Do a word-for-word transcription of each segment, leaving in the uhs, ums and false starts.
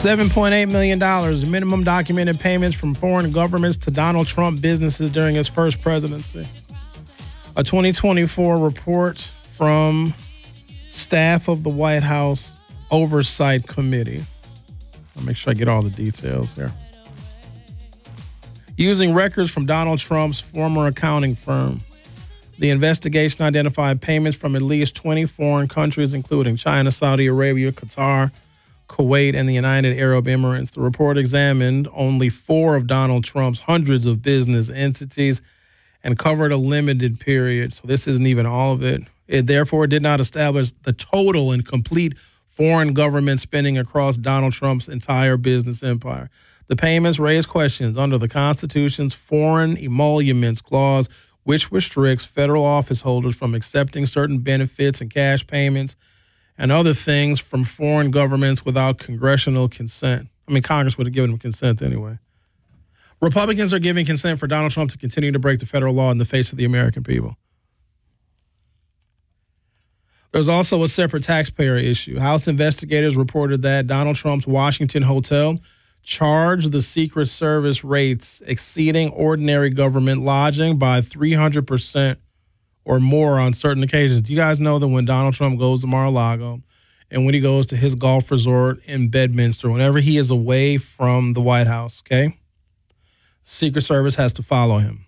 seven point eight million dollars minimum documented payments from foreign governments to Donald Trump businesses during his first presidency. A twenty twenty-four report from staff of the White House Oversight Committee. I'll make sure I get all the details here. Using records from Donald Trump's former accounting firm, the investigation identified payments from at least twenty foreign countries, including China, Saudi Arabia, Qatar, Kuwait, and the United Arab Emirates. The report examined only four of Donald Trump's hundreds of business entities and covered a limited period. So this isn't even all of it. It therefore did not establish the total and complete foreign government spending across Donald Trump's entire business empire. The payments raise questions under the Constitution's Foreign Emoluments Clause, which restricts federal office holders from accepting certain benefits and cash payments and other things from foreign governments without congressional consent. I mean, Congress would have given them consent anyway. Republicans are giving consent for Donald Trump to continue to break the federal law in the face of the American people. There's also a separate taxpayer issue. House investigators reported that Donald Trump's Washington hotel charged the Secret Service rates exceeding ordinary government lodging by three hundred percent or more on certain occasions. Do you guys know that when Donald Trump goes to Mar-a-Lago and when he goes to his golf resort in Bedminster, whenever he is away from the White House, okay, Secret Service has to follow him.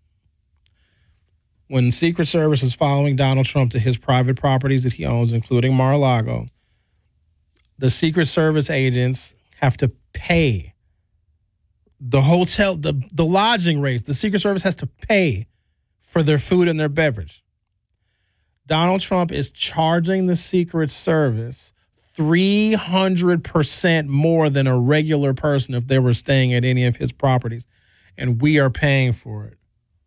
When Secret Service is following Donald Trump to his private properties that he owns, including Mar-a-Lago, the Secret Service agents have to pay the hotel, the, the lodging rates. The Secret Service has to pay for their food and their beverage. Donald Trump is charging the Secret Service three hundred percent more than a regular person if they were staying at any of his properties, and we are paying for it.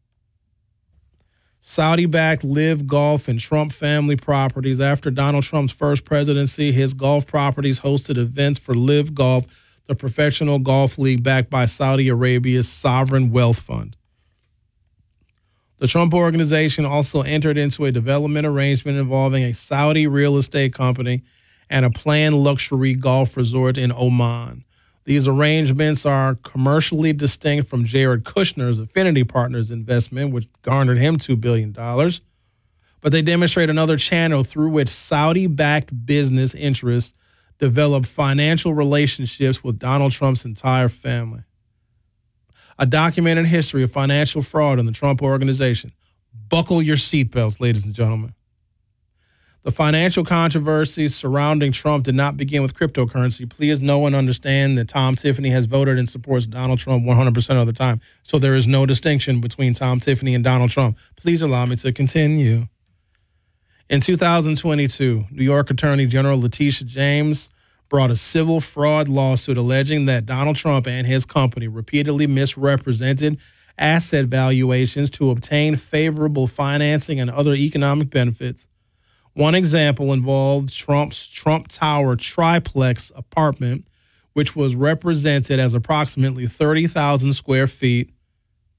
Saudi-backed Live Golf and Trump family properties. After Donald Trump's first presidency, his golf properties hosted events for Live Golf, the professional golf league backed by Saudi Arabia's sovereign wealth fund. The Trump Organization also entered into a development arrangement involving a Saudi real estate company and a planned luxury golf resort in Oman. These arrangements are commercially distinct from Jared Kushner's Affinity Partners investment, which garnered him two billion dollars. But they demonstrate another channel through which Saudi-backed business interests develop financial relationships with Donald Trump's entire family. A documented history of financial fraud in the Trump Organization. Buckle your seatbelts, ladies and gentlemen. The financial controversies surrounding Trump did not begin with cryptocurrency. Please know and understand that Tom Tiffany has voted and supports Donald Trump one hundred percent of the time. So there is no distinction between Tom Tiffany and Donald Trump. Please allow me to continue. In two thousand twenty-two, New York Attorney General Letitia James brought a civil fraud lawsuit alleging that Donald Trump and his company repeatedly misrepresented asset valuations to obtain favorable financing and other economic benefits. One example involved Trump's Trump Tower triplex apartment, which was represented as approximately thirty thousand square feet